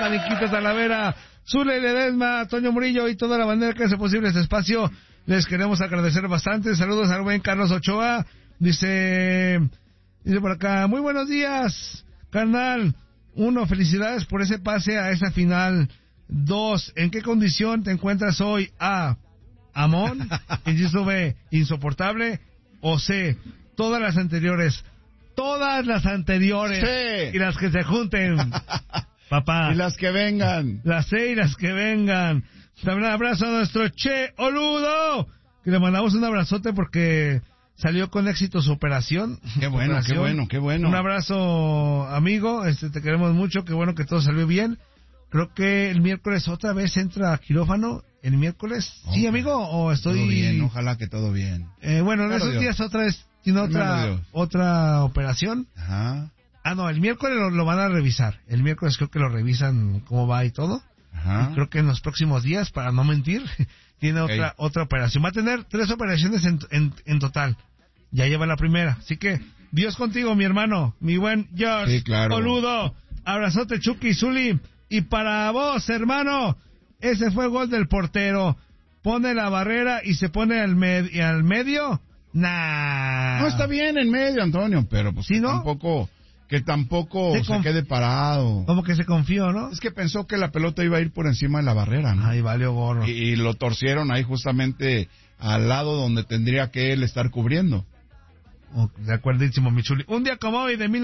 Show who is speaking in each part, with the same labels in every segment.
Speaker 1: Niquita Talavera, Zule Ledesma, Toño Murillo y toda la bandera que hace posible este espacio. Les queremos agradecer bastante. Saludos al buen Carlos Ochoa. Dice por acá, muy buenos días, carnal. 1, felicidades por ese pase a esa final. 2, ¿en qué condición te encuentras hoy? A, Amón. Inciso B, insoportable. O C, todas las anteriores. Todas las anteriores.
Speaker 2: Sí.
Speaker 1: Y las que se junten. Papá.
Speaker 2: Y las que vengan.
Speaker 1: Las C y las que vengan. También un abrazo a nuestro Che Oludo, que le mandamos un abrazote porque salió con éxito su operación.
Speaker 2: Qué bueno, qué bueno, qué bueno.
Speaker 1: Un abrazo, amigo. Te queremos mucho. Qué bueno que todo salió bien. Creo que el miércoles otra vez entra a quirófano. ¿El miércoles? ¿Sí, amigo? ¿O estoy...?
Speaker 2: Todo bien, ojalá que todo bien.
Speaker 1: Bueno, en esos días otra vez tiene otra operación.
Speaker 2: Ajá.
Speaker 1: No, el miércoles lo van a revisar. El miércoles creo que lo revisan cómo va y todo.
Speaker 2: Ajá.
Speaker 1: Y creo que en los próximos días, para no mentir, tiene otra operación. Va a tener 3 operaciones en total. Ya lleva la primera. Así que, Dios contigo, mi hermano, mi buen George.
Speaker 2: Sí, claro.
Speaker 1: Boludo. Abrazote, Chucky, Zuli. Y para vos, hermano, ese fue gol del portero. Pone la barrera y se pone al medio. Nah.
Speaker 2: No, está bien en medio, Antonio, pero pues
Speaker 1: ¿Sí, no?
Speaker 2: que tampoco se quede parado.
Speaker 1: Como que se confió, ¿no?
Speaker 2: Es que pensó que la pelota iba a ir por encima de la barrera, ¿no?
Speaker 1: Ay, valió gorro.
Speaker 2: Y lo torcieron ahí justamente al lado donde tendría que él estar cubriendo.
Speaker 1: De acuerdísimo, Michuli. Un día como hoy de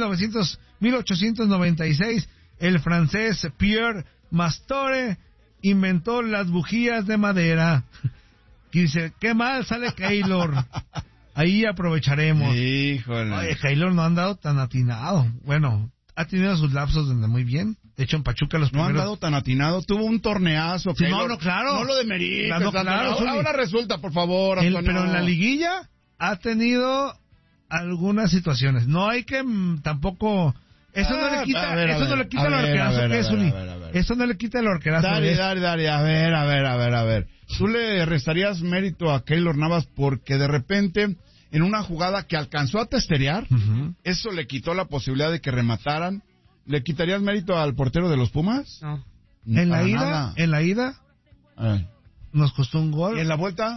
Speaker 1: 1896, el francés Pierre Mastore inventó las bujías de madera. Y dice, qué mal sale Keylor. Ahí aprovecharemos.
Speaker 2: Híjole.
Speaker 1: Oye, Keylor no ha andado tan atinado. Bueno, ha tenido sus lapsos donde muy bien. De hecho, en Pachuca los primeros...
Speaker 2: No ha andado tan atinado. Tuvo un torneazo.
Speaker 1: Sí, no, claro.
Speaker 2: No lo demerites.
Speaker 1: Claro,
Speaker 2: ahora resulta, por favor, Antonio.
Speaker 1: Pero en la liguilla ha tenido algunas situaciones. No hay que tampoco... Eso no le quita el horquerazo que es, Zuli. Eso no le quita el horquerazo.
Speaker 2: Dale. A ver. ¿Tú le restarías mérito a Keylor Navas porque de repente, en una jugada que alcanzó a testerear, eso le quitó la posibilidad de que remataran? ¿Le quitarías mérito al portero de los Pumas?
Speaker 1: No. En la ida, nos costó un gol.
Speaker 2: ¿Y en la vuelta?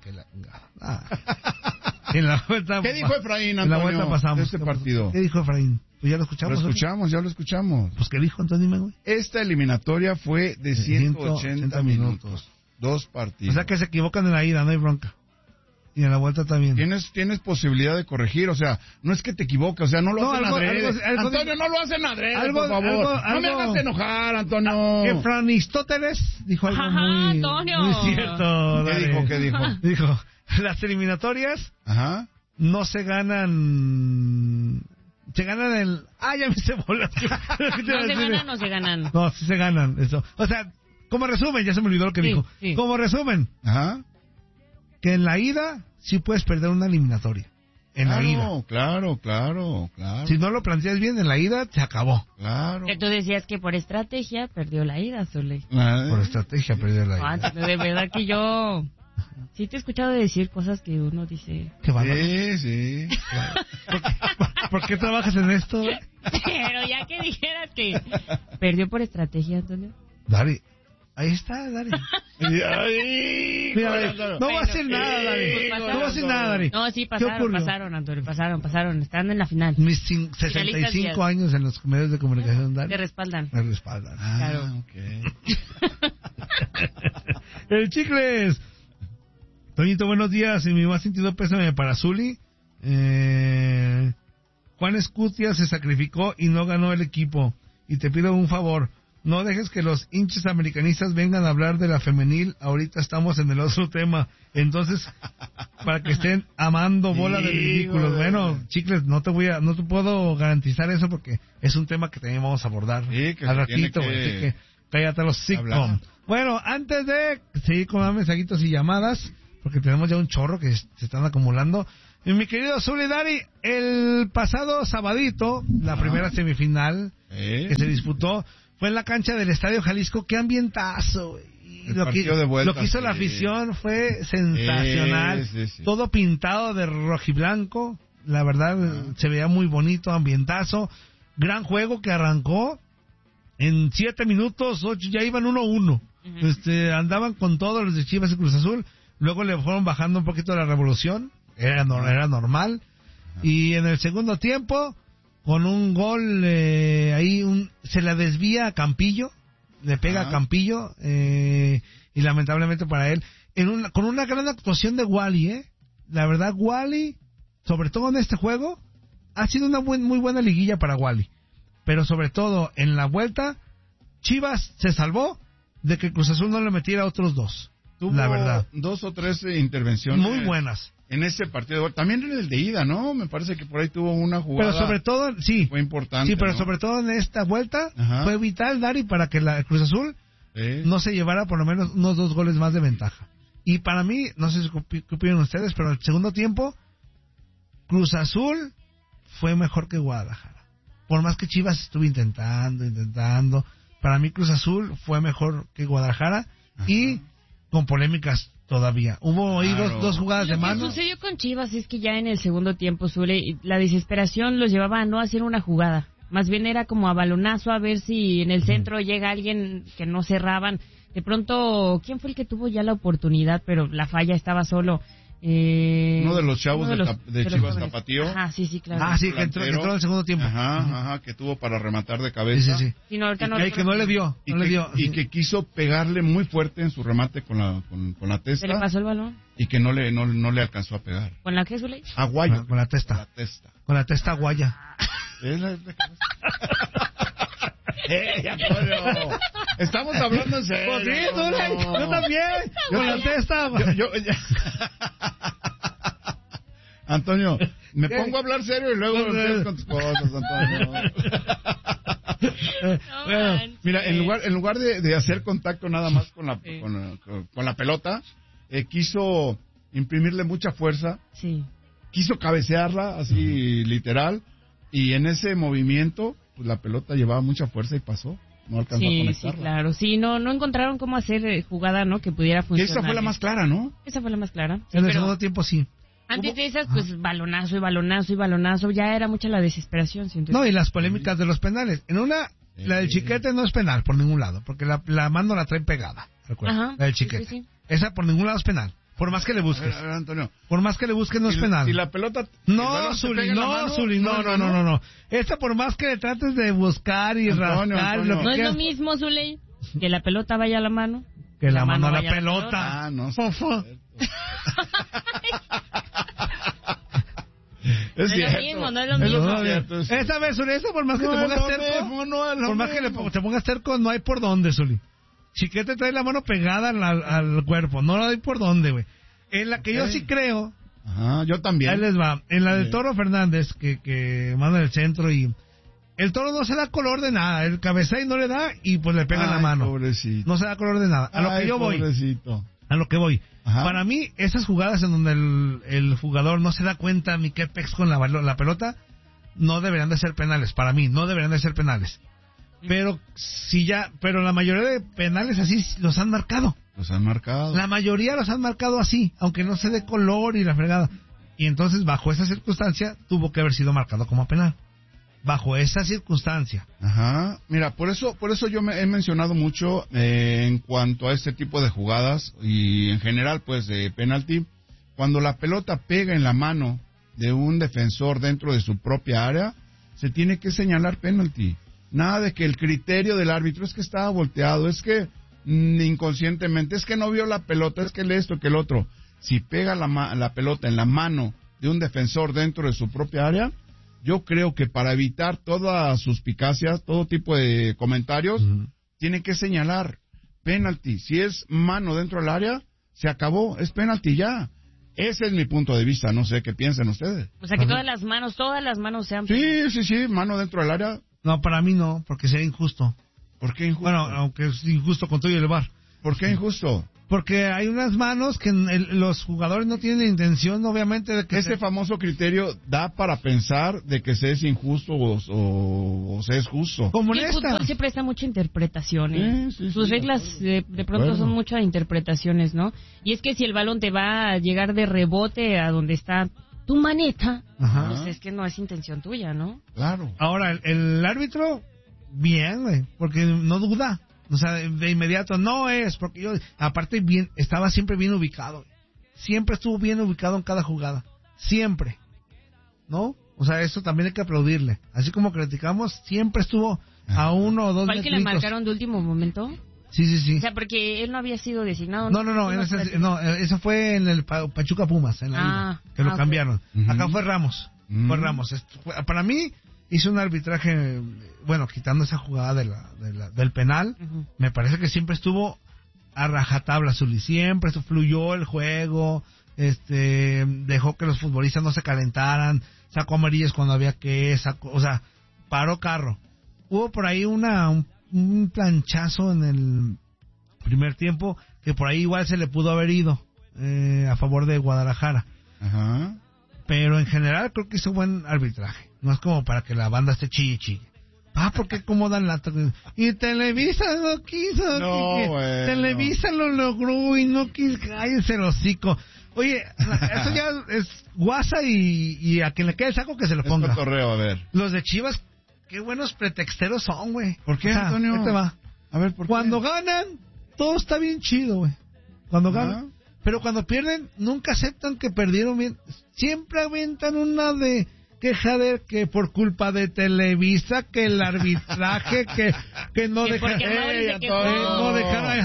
Speaker 1: En la vuelta.
Speaker 2: ¿Qué dijo Efraín, Antonio,
Speaker 1: en la vuelta pasamos
Speaker 2: de este partido?
Speaker 1: ¿Qué dijo Efraín? Pues ya lo escuchamos.
Speaker 2: Ya lo escuchamos.
Speaker 1: Pues ¿qué dijo? Entonces dime, güey.
Speaker 2: Esta eliminatoria fue de 180 minutos. 2 partidos.
Speaker 1: O sea que se equivocan en la ida, no hay bronca. Y en la vuelta también.
Speaker 2: Tienes posibilidad de corregir, o sea, no es que te equivoques, o sea, no lo hacen adrede. Antonio, no lo hacen adrede, por favor. No me hagas enojar, Antonio.
Speaker 1: Efranistóteles dijo algo muy cierto.
Speaker 2: ¿Qué dijo?
Speaker 1: Dijo, las eliminatorias no se ganan... Se ganan el... ya me se voló.
Speaker 3: ¿No se ganan o se ganan?
Speaker 1: No, sí se ganan, eso. O sea, como resumen, ya se me olvidó lo que dijo. Sí. Como resumen, que en la ida sí puedes perder una eliminatoria. La ida.
Speaker 2: Claro.
Speaker 1: Si no lo planteas bien, en la ida se acabó.
Speaker 2: Claro.
Speaker 3: Que tú decías que por estrategia perdió la ida, Zule.
Speaker 1: Por estrategia perdió la ida.
Speaker 3: De verdad que yo... Sí te he escuchado decir cosas que uno dice...
Speaker 1: ¿Qué bárbaro?
Speaker 2: Sí.
Speaker 1: Claro. ¿Por qué trabajas en esto?
Speaker 3: Pero ya que dijeras que perdió por estrategia, Antonio.
Speaker 1: Dari, ahí está, Dari. Mira, no va a hacer nada, Dari. No va a hacer nada, Dari.
Speaker 3: No, sí, pasaron, Antonio, pasaron. Están en la final.
Speaker 1: Mis 65 años en los medios de comunicación, Dari.
Speaker 3: Te respaldan.
Speaker 1: Me respaldan.
Speaker 3: Claro.
Speaker 2: Okay.
Speaker 1: El Chicles. Toñito, buenos días. Y mi más sentido pésame para Zuli. Juan Escutia se sacrificó y no ganó el equipo. Y te pido un favor. No dejes que los hinchas americanistas vengan a hablar de la femenil. Ahorita estamos en el otro tema. Entonces, para que estén amando bola de ridículos. Bueno, Chicles, no te puedo garantizar eso porque es un tema que también vamos a abordar al ratito. Así que cállate los sitcom. Bueno, antes de seguir con más mensajitos y llamadas, porque tenemos ya un chorro que se están acumulando. Y mi querido Zuli Dari, el pasado sabadito, la primera semifinal que se disputó, fue en la cancha del Estadio Jalisco. ¡Qué ambientazo! Lo que hizo la afición fue sensacional. Sí. Todo pintado de rojiblanco. La verdad, se veía muy bonito, ambientazo. Gran juego que arrancó en 7 minutos, 8, ya iban 1-1. Andaban con todos los de Chivas y Cruz Azul. Luego le fueron bajando un poquito la revolución. Era normal. Y en el segundo tiempo, con un gol, se la desvía a Campillo. Le pega a Campillo. Y lamentablemente para él, con una gran actuación de Wally, La verdad, Wally, sobre todo en este juego, ha sido una muy buena liguilla para Wally. Pero sobre todo en la vuelta, Chivas se salvó de que Cruz Azul no le metiera otros 2.
Speaker 2: Tuvo
Speaker 1: la verdad.
Speaker 2: 2 o 3 intervenciones.
Speaker 1: Muy buenas.
Speaker 2: En ese partido. También en el de ida, ¿no? Me parece que por ahí tuvo una jugada.
Speaker 1: Pero sobre todo, sí.
Speaker 2: Fue importante.
Speaker 1: Sí, pero
Speaker 2: ¿no?
Speaker 1: sobre todo en esta vuelta, fue vital, Dari, para que la Cruz Azul no se llevara por lo menos unos 2 goles más de ventaja. Y para mí, no sé qué opinan ustedes, pero en el segundo tiempo, Cruz Azul fue mejor que Guadalajara. Por más que Chivas estuvo intentando, para mí Cruz Azul fue mejor que Guadalajara y con polémicas todavía. Hubo ahí dos jugadas de mano.
Speaker 3: Lo que sucedió con Chivas es que ya en el segundo tiempo, Zule, la desesperación los llevaba a no hacer una jugada. Más bien era como a balonazo, a ver si en el centro llega alguien que no cerraban. De pronto, ¿quién fue el que tuvo ya la oportunidad? Pero la falla estaba solo.
Speaker 2: Uno de los chavos de Chivas Tapatío.
Speaker 3: Sí, claro.
Speaker 1: Sí, que entró en el segundo tiempo.
Speaker 2: Que tuvo para rematar de cabeza.
Speaker 1: Sí.
Speaker 3: Sí, no,
Speaker 1: que no le dio.
Speaker 2: Y que quiso pegarle muy fuerte en su remate con la testa.
Speaker 3: ¿Se le pasó el balón?
Speaker 2: Y que no le alcanzó a pegar.
Speaker 3: ¿Con la qué, Zule?
Speaker 2: Aguayo.
Speaker 1: Con la testa. Con la testa guaya.
Speaker 2: Antonio, estamos hablando en serio.
Speaker 1: Pues sí, yo también. Con la testa.
Speaker 2: Antonio, me pongo a hablar serio y luego empiezas con tus cosas, Antonio. Bueno, mira, en lugar de hacer contacto nada más con la pelota, quiso imprimirle mucha fuerza.
Speaker 3: Sí.
Speaker 2: Quiso cabecearla, así literal, y en ese movimiento pues la pelota llevaba mucha fuerza y pasó. No alcanzó a conectarla.
Speaker 3: Sí, claro. Sí, no encontraron cómo hacer jugada, ¿no? Que pudiera funcionar.
Speaker 2: Esa fue la más clara, ¿no?
Speaker 3: Esa fue la más clara. Sí,
Speaker 1: en el segundo tiempo sí.
Speaker 3: Antes de esas, pues balonazo. Ya era mucha la desesperación.
Speaker 1: No, y las polémicas de los penales. En una, la del Chiquete no es penal por ningún lado, porque la mano la trae pegada. ¿Recuerda? La del Chiquete. Sí. Esa por ningún lado es penal. Por más que le busques.
Speaker 2: Antonio.
Speaker 1: Por más que le busques no es penal.
Speaker 2: Si la pelota...
Speaker 1: No, Zuli, no. Esta por más que le trates de buscar y rascar...
Speaker 3: Antonio. No es lo mismo, Zuli, que la pelota vaya a la mano.
Speaker 1: Que la mano a la pelota.
Speaker 2: No sé. Es cierto.
Speaker 3: No es lo mismo.
Speaker 1: Esta vez, Zuli, por más que te pongas cerco... Por más que te pongas cerco, no hay por dónde, Zuli. Chiquete trae la mano pegada al cuerpo. No la doy por dónde, güey. En la que yo sí creo...
Speaker 2: yo también.
Speaker 1: Ahí les va. En la del Toro Fernández, que manda el centro y... El Toro no se da color de nada. El cabecea y no le da y pues le pega en la mano.
Speaker 2: Pobrecito.
Speaker 1: No se da color de nada. A lo que yo voy.
Speaker 2: Pobrecito.
Speaker 1: A lo que voy. Para mí, esas jugadas en donde el jugador no se da cuenta ni qué pex con la pelota, no deberían de ser penales. Para mí, no deberían de ser penales. Pero la mayoría de penales así los han marcado. La mayoría los han marcado así, aunque no se dé color y la fregada. Y entonces, bajo esa circunstancia, tuvo que haber sido marcado como penal. Bajo esa circunstancia.
Speaker 2: Mira, por eso yo me he mencionado mucho en cuanto a este tipo de jugadas y en general, pues, de penalti. Cuando la pelota pega en la mano de un defensor dentro de su propia área, se tiene que señalar penalti. Nada de que el criterio del árbitro es que estaba volteado, es que inconscientemente, es que no vio la pelota, es que esto, que el otro. Si pega la pelota en la mano de un defensor dentro de su propia área, yo creo que para evitar todas suspicacias, todo tipo de comentarios, tiene que señalar penalti. Si es mano dentro del área, se acabó, es penalti ya. Ese es mi punto de vista, no sé qué piensan ustedes.
Speaker 3: O sea, que todas las manos sean...
Speaker 2: Sí, mano dentro del área.
Speaker 1: No, para mí no, porque sería injusto.
Speaker 2: ¿Por qué injusto?
Speaker 1: Bueno, aunque es injusto con todo y el VAR.
Speaker 2: ¿Por qué injusto?
Speaker 1: Porque hay unas manos que los jugadores no tienen intención, obviamente, de que...
Speaker 2: Ese famoso criterio da para pensar de que se es injusto o se es justo.
Speaker 3: Como el fútbol se presta mucha interpretación. Sus reglas de pronto son muchas interpretaciones, ¿no? Y es que si el balón te va a llegar de rebote a donde está tu maneta, pues es que no es intención tuya, ¿no?
Speaker 2: Claro.
Speaker 1: Ahora, el árbitro bien, güey, porque no duda. O sea, de inmediato, no es, porque yo, aparte, estaba siempre bien ubicado. Siempre estuvo bien ubicado en cada jugada. Siempre. ¿No? O sea, eso también hay que aplaudirle. Así como criticamos, siempre estuvo a 1 o 2
Speaker 3: ¿Cuál que le marcaron de último momento?
Speaker 1: Sí.
Speaker 3: O sea, porque él no había sido designado.
Speaker 1: No, eso fue en el Pachuca Pumas, en la ida, que lo cambiaron. Acá fue Ramos. Fue Ramos. Para mí, hizo un arbitraje, bueno, quitando esa jugada del penal, me parece que siempre estuvo a rajatabla, Zuli. Siempre fluyó el juego, dejó que los futbolistas no se calentaran, sacó amarillas cuando había que, o sea, paró carro. Hubo por ahí un planchazo en el primer tiempo que por ahí igual se le pudo haber ido a favor de Guadalajara.
Speaker 2: Ajá.
Speaker 1: Pero en general creo que hizo buen arbitraje. No es como para que la banda esté chille. Porque cómo dan la... Y Televisa no quiso.
Speaker 2: Bueno.
Speaker 1: Televisa lo logró y no quiso. Cállese el hocico. Oye, eso ya es guasa y a quien le quede el saco que se lo ponga.
Speaker 2: Es cotorreo, a ver.
Speaker 1: Los de Chivas, qué buenos pretexteros son, güey.
Speaker 2: ¿Por qué, Antonio?
Speaker 1: Ahí te va.
Speaker 2: A ver, ¿por qué?
Speaker 1: Cuando ganan, todo está bien chido, güey. Cuando ganan. Pero cuando pierden, nunca aceptan que perdieron bien. Siempre aventan una de queja de que por culpa de Televisa, que el arbitraje, que no dejaron... No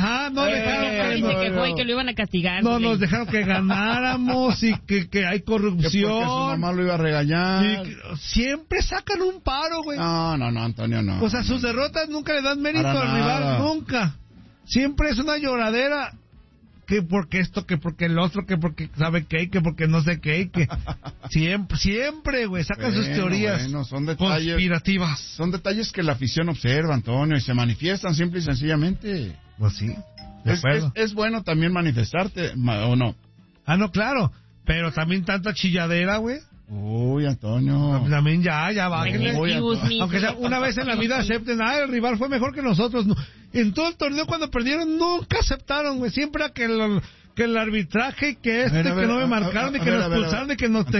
Speaker 1: dejaron
Speaker 3: que lo iban a castigar.
Speaker 1: No, nos dejaron que ganáramos y que hay corrupción.
Speaker 2: Que porque su mamá lo iba a regañar.
Speaker 1: Siempre sacan un paro, güey.
Speaker 2: No, Antonio, no.
Speaker 1: O sea, sus derrotas nunca le dan mérito al rival, nunca. Siempre es una lloradera. Que porque esto, que porque el otro, que porque sabe qué, que porque no sé qué, que siempre, güey, sacan sus teorías
Speaker 2: son detalles,
Speaker 1: conspirativas.
Speaker 2: Son detalles que la afición observa, Antonio, y se manifiestan simple y sencillamente.
Speaker 1: Pues sí,
Speaker 2: es bueno también manifestarte, ¿o no?
Speaker 1: No, claro, pero también tanta chilladera, güey.
Speaker 2: Uy, Antonio.
Speaker 1: También ya va.
Speaker 3: Aunque
Speaker 1: sea una vez en la vida acepten, el rival fue mejor que nosotros. No. En todo el torneo cuando perdieron nunca aceptaron, güey. Siempre que el arbitraje, que que no me marcaron, y que nos expulsaron, y que nos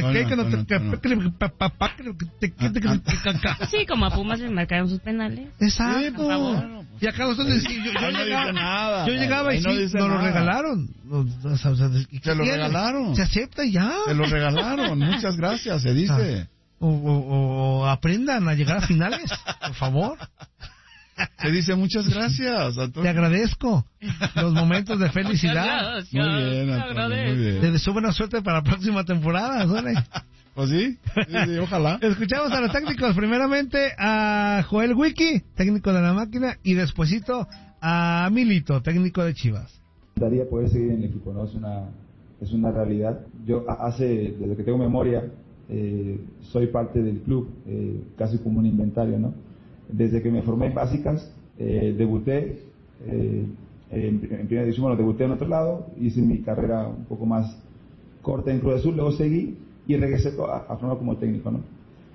Speaker 3: Sí, como a Pumas les marcaron sus penales.
Speaker 1: Exacto. Y acá nosotros yo llegaba y sí, nos lo regalaron.
Speaker 2: Se lo regalaron.
Speaker 1: Se acepta ya.
Speaker 2: Se lo regalaron. Muchas gracias, se dice.
Speaker 1: O aprendan a llegar a finales, por favor.
Speaker 2: Se dice muchas gracias, Antonio.
Speaker 1: Te agradezco los momentos de felicidad.
Speaker 2: Muy bien, Antonio, muy bien.
Speaker 1: Te deseo buena suerte para la próxima temporada, ¿vale?
Speaker 2: ¿Pues sí? Sí, ojalá.
Speaker 1: Escuchamos a los técnicos, primeramente a Joel Wiki, técnico de la máquina, y despuesito a Milito, técnico de Chivas.
Speaker 4: Me gustaría poder seguir en el equipo, ¿no? Es una realidad. Yo desde que tengo memoria, soy parte del club, casi como un inventario, ¿no? Desde que me formé en básicas, debuté en primera división, bueno, debuté en otro lado, hice mi carrera un poco más corta en Cruz Azul, luego seguí y regresé a formar como técnico, ¿no?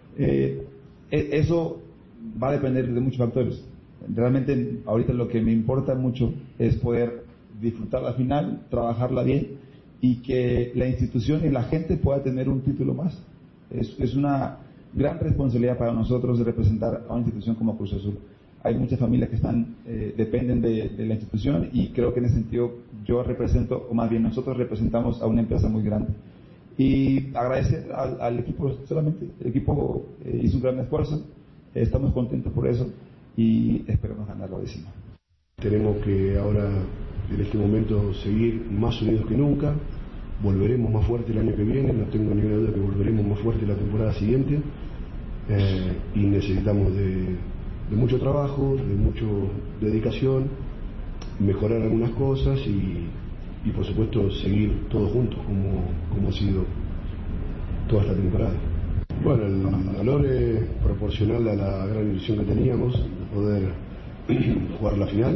Speaker 4: Eso va a depender de muchos factores. Realmente ahorita lo que me importa mucho es poder disfrutar la final, trabajarla bien y que la institución y la gente pueda tener un título más. Es una gran responsabilidad para nosotros de representar a una institución como Cruz Azul. Hay muchas familias que dependen de la institución y creo que en ese sentido yo represento, o más bien nosotros representamos a una empresa muy grande. Y agradecer al equipo solamente. El equipo hizo un gran esfuerzo, estamos contentos por eso y esperamos ganar la décima.
Speaker 5: Tenemos que ahora, en este momento, seguir más unidos que nunca. Volveremos más fuerte el año que viene, no tengo ninguna duda que volveremos más fuerte la temporada siguiente. Y necesitamos de mucho trabajo, de mucha dedicación, mejorar algunas cosas y por supuesto seguir todos juntos como ha sido toda esta temporada. Bueno, el valor es proporcional a la gran ilusión que teníamos de poder jugar la final.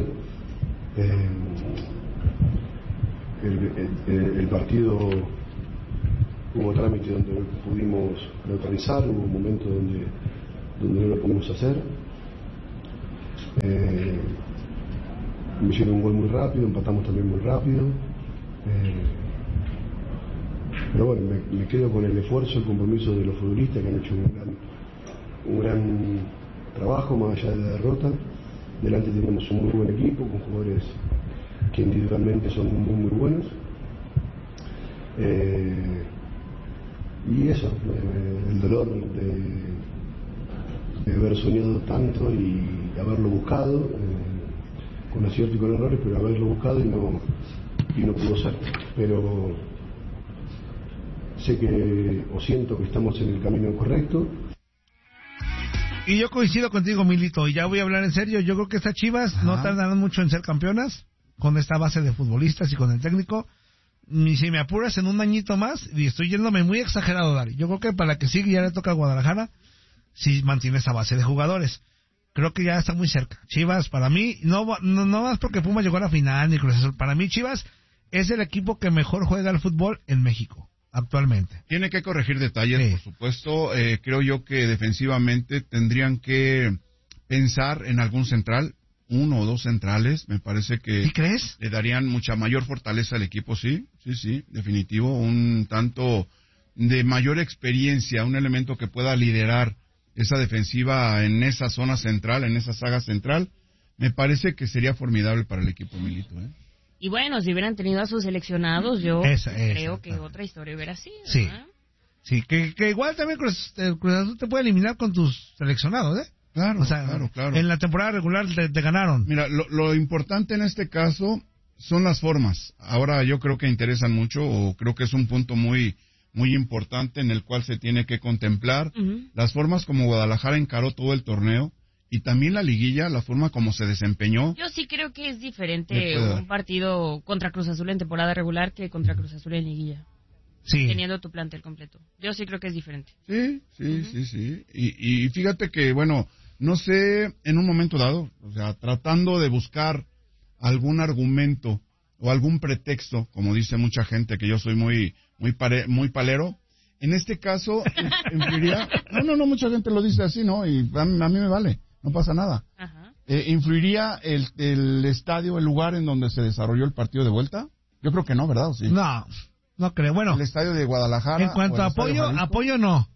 Speaker 5: El partido hubo trámite donde pudimos neutralizar, hubo momentos donde no lo pudimos hacer. Me hicieron un gol muy rápido, empatamos también muy rápido. Pero bueno, me quedo con el esfuerzo, el compromiso de los futbolistas que han hecho un gran trabajo, más allá de la derrota. Delante tenemos un muy buen equipo, con jugadores que individualmente son muy buenos. Y eso, el dolor de haber soñado tanto y haberlo buscado, con acierto y con errores, pero haberlo buscado y no pudo ser. Pero sé que, o siento que estamos en el camino correcto.
Speaker 1: Y yo coincido contigo, Milito, y ya voy a hablar en serio. Yo creo que estas Chivas no tardarán mucho en ser campeonas, con esta base de futbolistas y con el técnico. Y si me apuras en un añito más, y estoy yéndome muy exagerado, Dari, yo creo que para la que sigue ya le toca a Guadalajara, si mantiene esa base de jugadores. Creo que ya está muy cerca. Chivas, para mí, no más porque Pumas llegó a la final, ni Cruz Azul. Para mí, Chivas es el equipo que mejor juega al fútbol en México, actualmente.
Speaker 2: Tiene que corregir detalles,
Speaker 1: Sí.
Speaker 2: por supuesto. Creo yo que defensivamente tendrían que pensar en algún central, 1 o 2 centrales. Me parece que
Speaker 1: ¿Sí crees?
Speaker 2: le darían mucha mayor fortaleza al equipo, sí, definitivo. Un tanto de mayor experiencia, un elemento que pueda liderar esa defensiva en esa zona central, en esa saga central. Me parece que sería formidable para el equipo Milito, ¿eh?
Speaker 3: Y bueno, si hubieran tenido a sus seleccionados, yo creo que otra historia hubiera sido.
Speaker 1: Sí. Sí, que igual también Cruz Azul te puede eliminar con tus seleccionados, ¿eh?
Speaker 2: Claro,
Speaker 1: O sea,
Speaker 2: claro.
Speaker 1: En la temporada regular te ganaron.
Speaker 2: Mira, lo importante en este caso son las formas. Ahora yo creo que interesan mucho, o creo que es un punto muy importante en el cual se tiene que contemplar las formas como Guadalajara encaró todo el torneo, y también la liguilla, la forma como se desempeñó.
Speaker 3: Yo sí creo que es diferente un partido contra Cruz Azul en temporada regular que contra Cruz Azul en liguilla.
Speaker 1: Sí.
Speaker 3: Teniendo tu plantel completo. Yo sí creo que es diferente.
Speaker 2: Sí. Y fíjate que, bueno, no sé, en un momento dado, o sea, tratando de buscar algún argumento o algún pretexto, como dice mucha gente, que yo soy muy palero, en este caso influiría, no, mucha gente lo dice así, ¿no? Y a mí me vale, no pasa nada.
Speaker 3: Ajá.
Speaker 2: ¿Influiría el estadio, el lugar en donde se desarrolló el partido de vuelta? Yo creo que no, ¿verdad? ¿O sí?
Speaker 1: No creo. Bueno,
Speaker 2: el estadio de Guadalajara.
Speaker 1: en cuanto a apoyo no.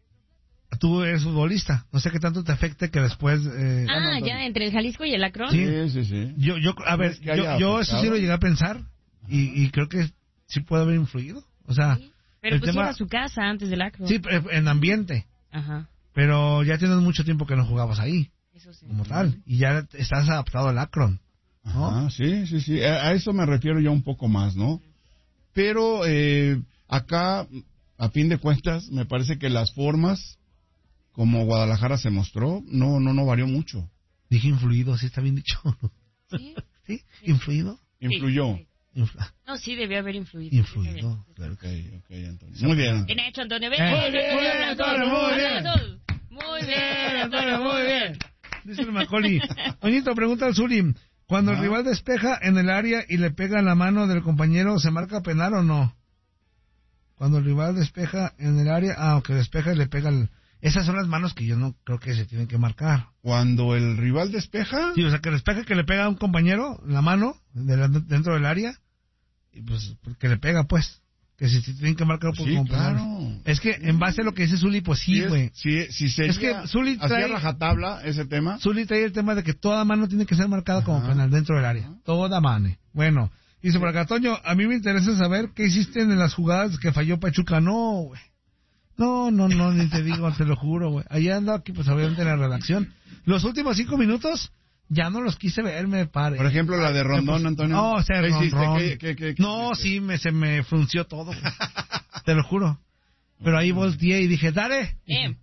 Speaker 1: Tú eres futbolista, no sé qué tanto te afecte que después...
Speaker 3: ya, entre el Jalisco y el Akron.
Speaker 2: Sí.
Speaker 1: Yo eso sí lo llegué a pensar, y creo que sí puede haber influido. O sea,
Speaker 3: Sí. Pero pues era su casa antes del Akron.
Speaker 1: Sí, en ambiente.
Speaker 3: Ajá.
Speaker 1: Pero ya tienes mucho tiempo que no jugabas ahí,
Speaker 3: Eso sí.
Speaker 1: como tal. Y ya estás adaptado al Akron, ¿no?
Speaker 2: Sí. A eso me refiero yo un poco más, ¿no? Pero acá, a fin de cuentas, me parece que las formas, como Guadalajara se mostró, no varió mucho.
Speaker 1: Dije influido, sí está bien dicho.
Speaker 3: ¿Sí?
Speaker 1: ¿Sí? ¿Influido?
Speaker 2: Influyó.
Speaker 3: Sí. No, sí debió haber influido.
Speaker 1: Influido, claro.
Speaker 2: Ok, Antonio. Muy bien.
Speaker 3: Bien hecho, Antonio.
Speaker 1: Muy bien, Antonio, muy bien.
Speaker 3: Muy bien, Antonio, muy bien.
Speaker 1: Dice el Macaulay. Oñito, pregunta al Zuli. Cuando el rival despeja en el área y le pega la mano del compañero, ¿se marca penal o no? Cuando el rival despeja en el área, aunque despeja y le pega esas son las manos que yo no creo que se tienen que marcar.
Speaker 2: Cuando el rival despeja...
Speaker 1: Sí, o sea, que despeja, que le pega a un compañero la mano dentro del área, y pues que le pega, pues. Que si tienen que marcar por
Speaker 2: Sí, claro.
Speaker 1: Es que en base a lo que dice Zuli, pues sí, güey.
Speaker 2: Sí, sería,
Speaker 1: Es que Zuli
Speaker 2: hacía rajatabla ese tema.
Speaker 1: Zuli trae el tema de que toda mano tiene que ser marcada como penal dentro del área. Toda mano. Bueno, dice por acá, Toño, a mí me interesa saber qué hiciste en las jugadas que falló Pachuca. No, güey. No, ni te digo, te lo juro, güey. Allá ando aquí, pues obviamente en la redacción. Los últimos 5 minutos ya no los quise ver, me pare.
Speaker 2: Por ejemplo, la de Rondón, Antonio.
Speaker 1: No, o sea,
Speaker 2: ¿Qué hiciste?
Speaker 1: Rondón.
Speaker 2: ¿Qué
Speaker 1: No, sí, se me frunció todo, güey. Te lo juro. Pero ahí volteé y dije, dale.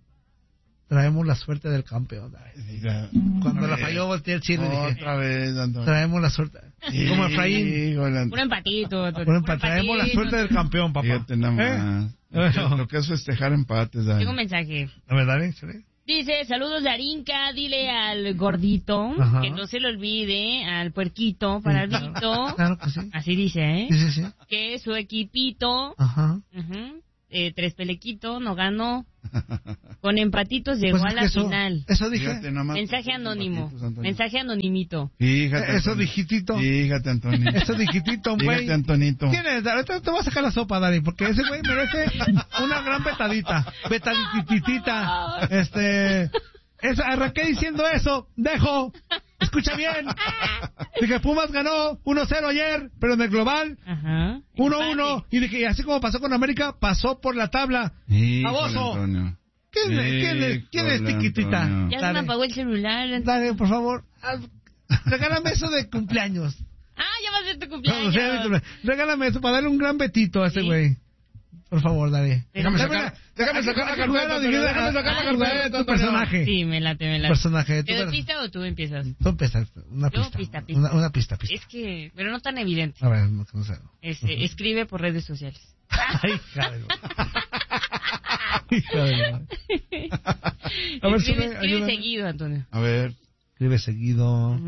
Speaker 1: Traemos la suerte del campeón. Dale. Cuando la falló, volteé el chile y dije,
Speaker 2: otra vez, Antonio.
Speaker 1: traemos la suerte. Como Efraín.
Speaker 3: Un empatito.
Speaker 1: Traemos la suerte del campeón, papá.
Speaker 2: Fíjate nada más. Lo que es festejar empates, Dani.
Speaker 3: Tengo un mensaje.
Speaker 1: A ver, dale, chale.
Speaker 3: Dice, saludos de Arinca, dile al gordito,
Speaker 1: Ajá.
Speaker 3: que no se le olvide, al puerquito, para el Vito.
Speaker 1: Claro que sí.
Speaker 3: Así dice, ¿eh?
Speaker 1: Sí.
Speaker 3: Que su equipito,
Speaker 1: Ajá.
Speaker 3: 3 pelequitos, no ganó. Con empatitos llegó
Speaker 1: Pues
Speaker 3: a
Speaker 1: es
Speaker 3: la
Speaker 1: que eso,
Speaker 3: final.
Speaker 1: Eso dije.
Speaker 2: Fíjate nada más.
Speaker 3: Mensaje anónimo.
Speaker 2: Empatitos, Antonio.
Speaker 3: Mensaje anonimito.
Speaker 2: Fíjate.
Speaker 1: Eso
Speaker 2: Antonio.
Speaker 1: dijitito.
Speaker 2: Fíjate, Antonio.
Speaker 1: Eso dijitito, güey.
Speaker 2: Fíjate, Antonito.
Speaker 1: ¿Tienes? Ahorita te voy a sacar la sopa, Dani, porque ese güey merece una gran betadita. Betadititita. Arranqué diciendo eso. Escucha bien. Dije, Pumas ganó 1-0 ayer, pero en el global, 1-1. Y dije, así como pasó con América, pasó por la tabla. ¡Baboso! ¿Quién es Tiquitita?
Speaker 3: Ya se me apagó el celular.
Speaker 1: Dale, por favor. Regálame eso de cumpleaños.
Speaker 3: Ya va a ser tu cumpleaños.
Speaker 1: Regálame eso para darle un gran betito a ese güey. Por favor, dale.
Speaker 2: Déjame sacar la carpeta.
Speaker 1: Tu personaje.
Speaker 3: Sí, me late.
Speaker 1: Personaje.
Speaker 3: ¿Te doy pista o tú empiezas?
Speaker 1: Tú empiezas. Una pista. Una pista.
Speaker 3: Es que, pero no tan evidente.
Speaker 1: A ver, no sé.
Speaker 3: Escribe por redes sociales.
Speaker 1: Ay, hija de A ver,
Speaker 3: escribe seguido, Antonio.
Speaker 2: A ver.
Speaker 1: Escribe seguido.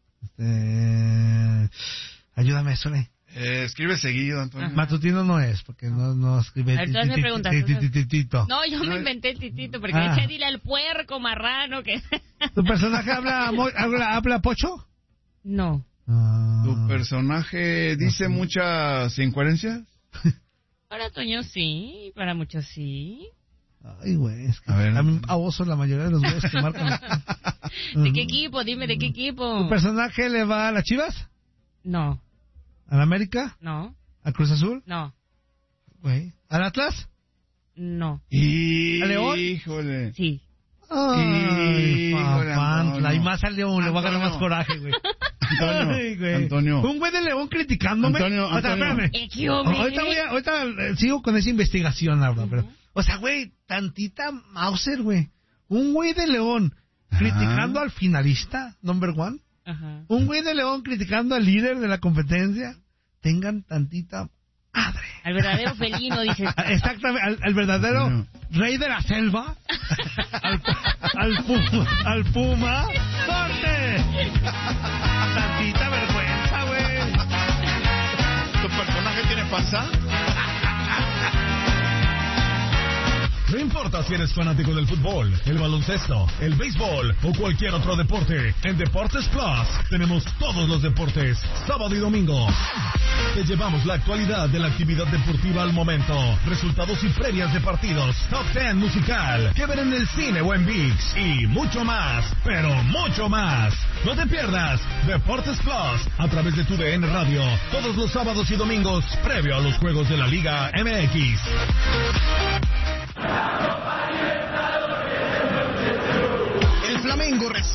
Speaker 1: Ayúdame, Sole.
Speaker 2: Escribe seguido, Antonio.
Speaker 1: Matutino no es, porque no escribe.
Speaker 3: A ver, tú hazme preguntas.
Speaker 1: Titito.
Speaker 3: No, yo me inventé el titito, porque decía dile al puerco marrano que...
Speaker 1: ¿Tu personaje habla pocho?
Speaker 3: No.
Speaker 2: ¿Tu personaje dice muchas incoherencias?
Speaker 3: Para Toño sí, para muchos sí.
Speaker 1: Ay, güey, es que
Speaker 2: a ver.
Speaker 1: a mí abuso la mayoría de los güeyes que marcan.
Speaker 3: ¿De qué equipo? Dime, ¿de qué equipo?
Speaker 1: ¿Tu personaje le va a las Chivas?
Speaker 3: No.
Speaker 1: ¿Al América?
Speaker 3: No.
Speaker 1: ¿Al Cruz Azul?
Speaker 3: No.
Speaker 1: Güey. ¿Al Atlas?
Speaker 3: No.
Speaker 1: ¿Al León?
Speaker 2: Híjole.
Speaker 3: Sí.
Speaker 1: Ay,
Speaker 2: Híjole,
Speaker 1: papantla. Y más al León, le voy a ganar más coraje, güey.
Speaker 2: Antonio.
Speaker 1: Un güey de León criticándome.
Speaker 2: Antonio.
Speaker 1: O sea, espérame. Ahorita sigo con esa investigación, Laura. Pero, o sea, güey, tantita Mauser, güey. Un güey de León criticando al finalista, number one. Un güey de León criticando al líder de la competencia. Tengan tantita madre.
Speaker 3: Al verdadero felino, dices.
Speaker 1: Exactamente, al verdadero rey de la selva. al puma. ¡Corte! Tantita vergüenza, güey.
Speaker 2: ¿Tu personaje tiene panza?
Speaker 6: No importa si eres fanático del fútbol, el baloncesto, el béisbol o cualquier otro deporte, en Deportes Plus tenemos todos los deportes, sábado y domingo. Te llevamos la actualidad de la actividad deportiva al momento, resultados y previas de partidos, top 10 musical, que ver en el cine o en ViX y mucho más, pero mucho más. No te pierdas Deportes Plus a través de tu DN Radio, todos los sábados y domingos, previo a los juegos de la Liga MX.
Speaker 7: El Flamengo recibe